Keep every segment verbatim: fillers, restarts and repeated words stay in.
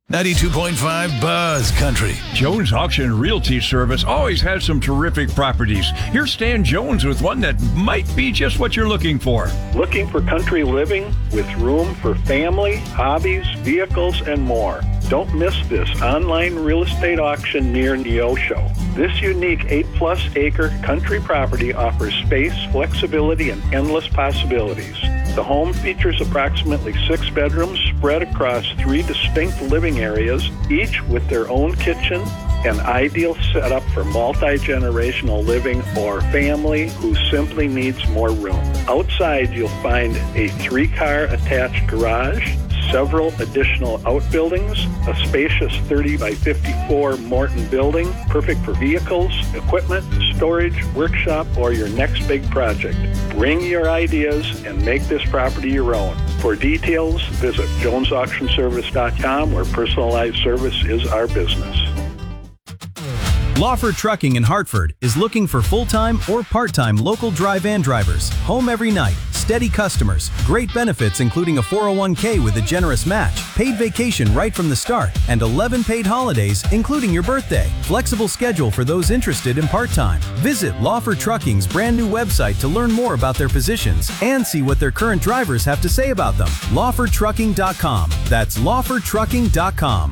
ninety-two point five Buzz Country. Jones Auction Realty Service always has some terrific properties. Here's Stan Jones with one that might be just what you're looking for. Looking for country living with room for family, hobbies, vehicles, and more? Don't miss this online real estate auction near Neosho. This unique eight-plus acre country property offers space, flexibility, and endless possibilities. The home features approximately six bedrooms spread across three distinct living areas, each with their own kitchen, an ideal setup for multi-generational living or family who simply needs more room. Outside, you'll find a three-car attached garage, several additional outbuildings, a spacious thirty by fifty-four Morton building, perfect for vehicles, equipment, storage, workshop, or your next big project. Bring your ideas and make this property your own. For details, visit jones auction service dot com, where personalized service is our business. Lawford Trucking in Hartford is looking for full-time or part-time local dry van drivers. Home every night, steady customers, great benefits including a four oh one k with a generous match, paid vacation right from the start, and eleven paid holidays including your birthday. Flexible schedule for those interested in part-time. Visit Lawford Trucking's brand new website to learn more about their positions and see what their current drivers have to say about them. lawford trucking dot com. That's lawford trucking dot com.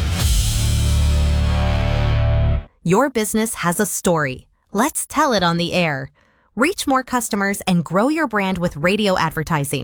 Your business has a story. Let's tell it on the air. Reach more customers and grow your brand with radio advertising.